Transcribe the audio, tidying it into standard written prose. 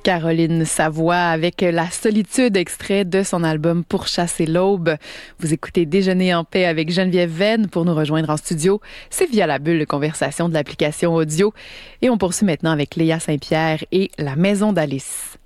Caroline Savoie avec La solitude, extrait de son album Pour chasser l'aube. Vous écoutez Déjeuner en paix avec Geneviève Venn. Pour nous rejoindre en studio, c'est via la bulle de conversation de l'application audio. Et on poursuit maintenant avec Léa Saint-Pierre et La maison d'Alice.